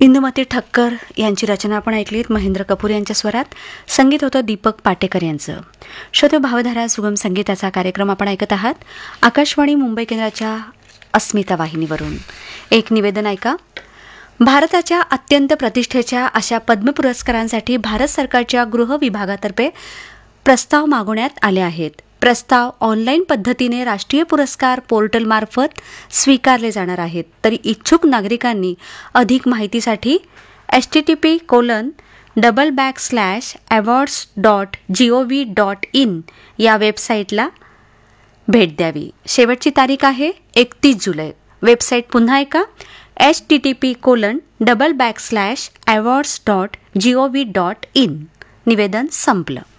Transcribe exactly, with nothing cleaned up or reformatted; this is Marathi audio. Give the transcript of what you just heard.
इंदुमती ठक्कर यांची रचना आपण ऐकलीत. महेंद्र कपूर यांच्या स्वरात संगीत होतं दीपक पाटेकर यांचं. श्रोते भावधारा सुगम संगीताचा कार्यक्रम आपण ऐकत आहात आकाशवाणी मुंबई केंद्राच्या अस्मिता वाहिनीवरून. एक निवेदन ऐका. भारताच्या अत्यंत प्रतिष्ठेच्या अशा पद्म पुरस्कारांसाठी भारत सरकारच्या गृह विभागातर्फे प्रस्ताव मागवण्यात आले आहेत. प्रस्ताव ऑनलाईन पद्धतीने राष्ट्रीय पुरस्कार पोर्टलमार्फत स्वीकारले जाणार आहेत. तरी इच्छुक नागरिकांनी अधिक माहितीसाठी H T T P colon double back slash awards dot G O V dot in या वेबसाईटला भेट द्यावी. शेवटची तारीख आहे एकतीस जुलै. वेबसाईट पुन्हा ऐका H T T P colon double back slash awards dot G O V dot in. निवेदन संपलं.